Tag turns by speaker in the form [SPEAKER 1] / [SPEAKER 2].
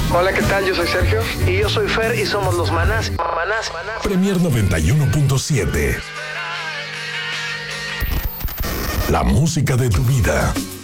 [SPEAKER 1] Hola, ¿qué tal? Yo soy Sergio.
[SPEAKER 2] Y yo soy Fer y somos los Manás.
[SPEAKER 3] Premier 91.7. La música de tu vida.